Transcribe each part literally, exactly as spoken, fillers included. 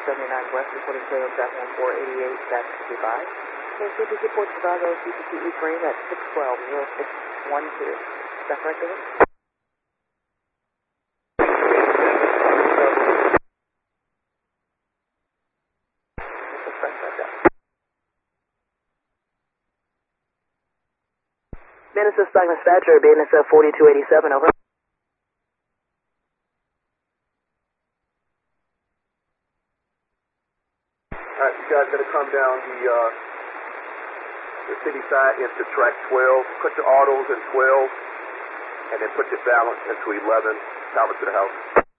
seventy-nine West, reporting clear on track one four eight eight sixty-five. And C P C Port Chicago, C P C E frame at six twelve zero six one two. Is that correct, David? Genesis Stock Dispatcher, B N S F forty-two eighty-seven, over. Alright, you guys got to come down the, uh, the city side into track twelve, put your autos in twelve, and then put your balance into eleven, power to the house.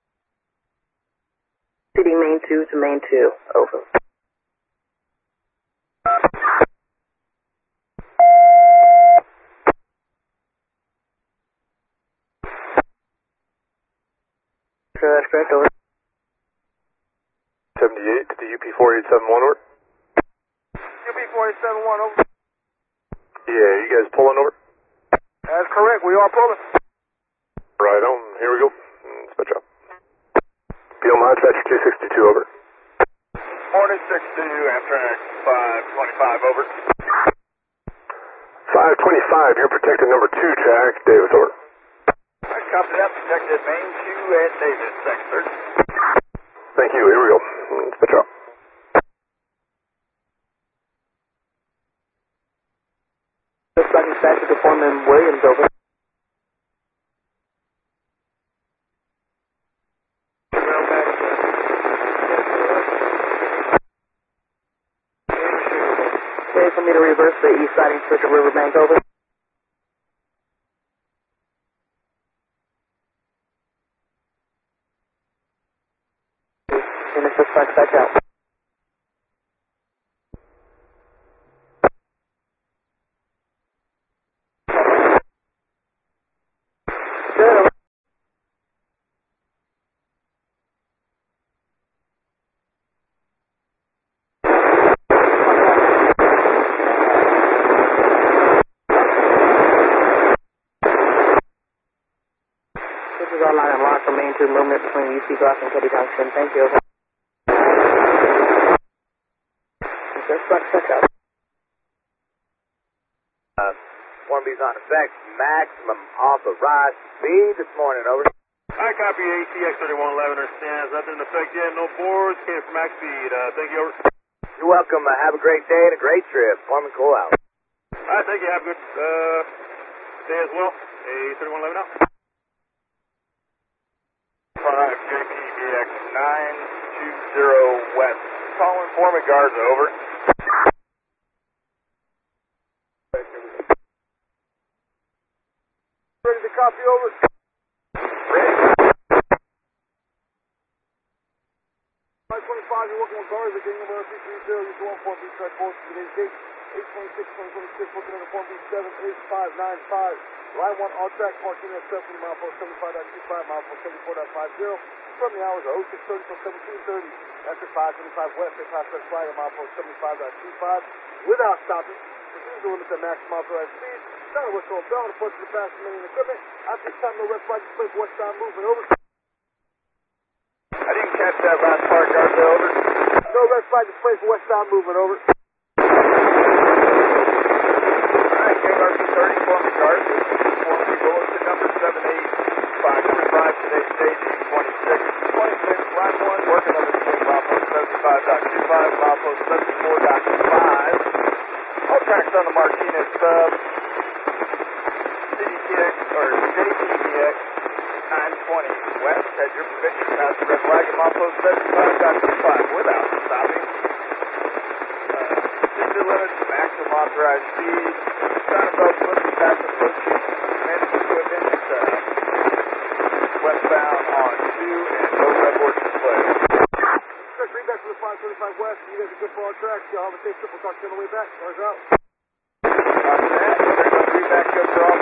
City main two to main two, over. Sure, that's correct, over. seventy-eight to the U P four eight seven one, over. U P four eight seven one, over. Yeah, you guys pulling over? That's correct, we are pulling. Right on, here we go. Dispatch out. P O my dispatcher two sixty-two, over. Morning six two, Amtrak five twenty-five, over. five twenty-five, you're protected number two, track, Davis, over. I copy that, protected main two and Davis, sector. Thank you, here we go. Dispatch out. Looks like dispatcher to Foreman Williams, over. Okay, for me to reverse the east siding switch of Riverbank, over. And it's just back back out. Good. This is our line and lock for main two movement between U C Block and Ketty Junction. Thank you. Over. Just back back out. Uh, one B's on effect, maximum authorized speed this morning, over. I copy A T X thirty-one eleven, understands, nothing in effect yet, no boards, came from max speed, uh, thank you, over. You're welcome, uh, have a great day and a great trip. Foreman Cole out. Alright, thank you, have a good, uh, day as well. A thirty-one eleven out. five J P B X nine two zero West. Calling Foreman Garza, over. Ready to copy, over. Ready. five twenty-five, you're working with Garza, getting number three three zero, you one four B track four, today's date, eight twenty-six twenty twenty-six, working on the form B seven eight five nine five. Line one, all track, parking at seventy, mile post seventy-five point two five, mile post seventy-four point five zero. From the hours of oh six thirty till seventeen thirty. After five twenty-five West, they pass that flag at mile post seventy-five point two five without stopping. Continue to limit the maximum authorized speed. Sound a whistle, bell, and approach to the fast remaining equipment. After this time, no red flag display for westbound movement, over. I didn't catch that last part, Garza, over. No red flag display for westbound movement, over. Alright, K R C thirty, Foreman Garza. Foreman Bulletin number seven eight five two five, today's date is twenty-six twenty-six, line one, working over between mile post seventy-five point two five, mile post seventy-four point five. All tracks on the Martinez sub. C D T X, or J P B X nine twenty West, has your permission to pass the red flag at mile post seventy-five point two five without stopping. Uh, City limits, maximum authorized speed. Sound belt limits, fast approaching. Managed equipment, uh, westbound on two, and no red board display. Quick feedback from the five twenty-five West. You guys are good for all tracks. Y'all have a safe trip. We'll talk to you on the way back. Cars out. Roger that. Feedback good for all